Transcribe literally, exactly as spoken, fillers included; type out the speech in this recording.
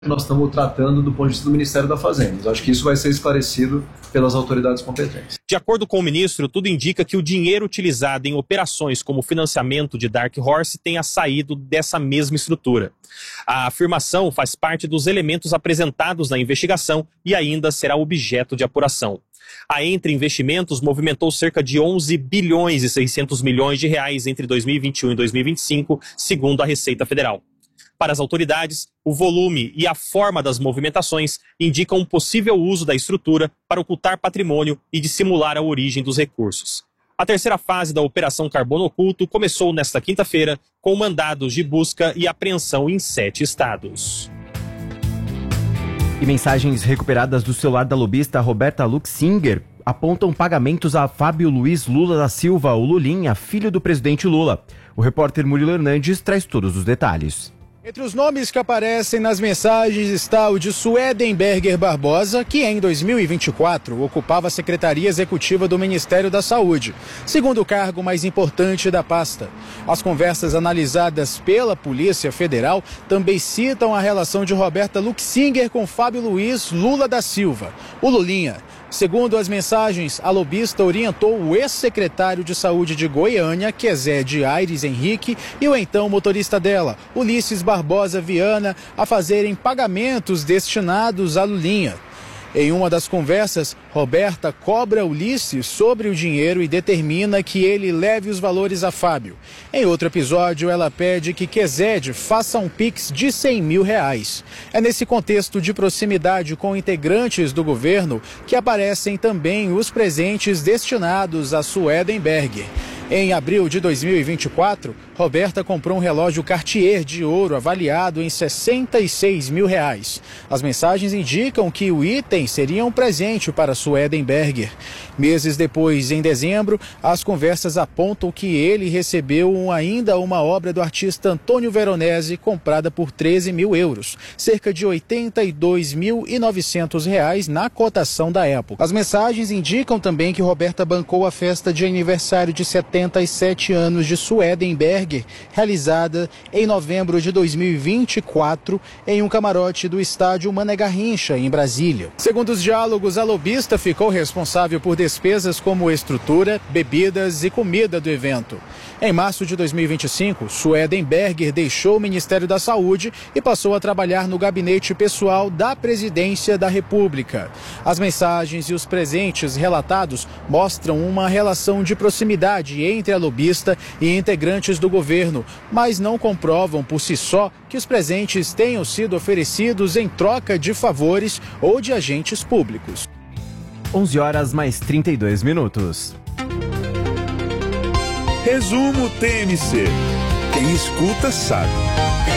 nós estamos tratando do ponto de vista do Ministério da Fazenda. Eu acho que isso vai ser esclarecido pelas autoridades competentes. De acordo com o ministro, tudo indica que o dinheiro utilizado em operações como financiamento de Dark Horse tenha saído dessa mesma estrutura. A afirmação faz parte dos elementos apresentados na investigação e ainda será objeto de apuração. A Entre Investimentos movimentou cerca de onze bilhões e seiscentos milhões de reais entre dois mil e vinte e um e dois mil e vinte e cinco, segundo a Receita Federal. Para as autoridades, o volume e a forma das movimentações indicam um possível uso da estrutura para ocultar patrimônio e dissimular a origem dos recursos. A terceira fase da Operação Carbono Oculto começou nesta quinta-feira, com mandados de busca e apreensão em sete estados. E mensagens recuperadas do celular da lobista Roberta Luxinger apontam pagamentos a Fábio Luiz Lula da Silva, o Lulinha, filho do presidente Lula. O repórter Murilo Hernandes traz todos os detalhes. Entre os nomes que aparecem nas mensagens está o de Suedenberger Barbosa, que em dois mil e vinte e quatro ocupava a Secretaria Executiva do Ministério da Saúde, segundo o cargo mais importante da pasta. As conversas analisadas pela Polícia Federal também citam a relação de Roberta Luxinger com Fábio Luiz Lula da Silva, o Lulinha. Segundo as mensagens, a lobista orientou o ex-secretário de Saúde de Goiânia, Quezede Aires Henrique, e o então motorista dela, Ulisses Barbosa Viana, a fazerem pagamentos destinados a Lulinha. Em uma das conversas, Roberta cobra Ulisses sobre o dinheiro e determina que ele leve os valores a Fábio. Em outro episódio, ela pede que Quezede faça um pix de cem mil reais. É nesse contexto de proximidade com integrantes do governo que aparecem também os presentes destinados a Suedenberger. Em abril de dois mil e vinte e quatro, Roberta comprou um relógio Cartier de ouro avaliado em sessenta e seis mil reais. As mensagens indicam que o item seria um presente para Suedenberger. Meses depois, em dezembro, as conversas apontam que ele recebeu ainda uma obra do artista Antônio Veronese comprada por treze mil euros, cerca de oitenta e dois mil e novecentos reais na cotação da época. As mensagens indicam também que Roberta bancou a festa de aniversário de setenta e sete anos de Suedenberger, realizada em novembro de dois mil e vinte e quatro em um camarote do estádio Mané Garrincha, em Brasília. Segundo os diálogos, a lobista ficou responsável por despesas como estrutura, bebidas e comida do evento. Em março de dois mil e vinte e cinco, Suedenberger deixou o Ministério da Saúde e passou a trabalhar no gabinete pessoal da Presidência da República. As mensagens e os presentes relatados mostram uma relação de proximidade entre a lobista e integrantes do governo, mas não comprovam por si só que os presentes tenham sido oferecidos em troca de favores ou de agentes públicos. onze horas mais trinta e dois minutos. Resumo T M C. Quem escuta sabe.